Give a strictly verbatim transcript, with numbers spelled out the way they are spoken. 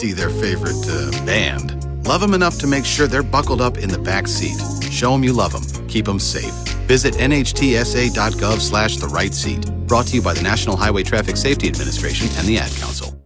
see their favorite uh, band. Love them enough to make sure they're buckled up in the back seat. Show them you love them. Keep them safe. Visit N H T S A dot gov slash the right seat. Brought to you by the National Highway Traffic Safety Administration and the Ad Council.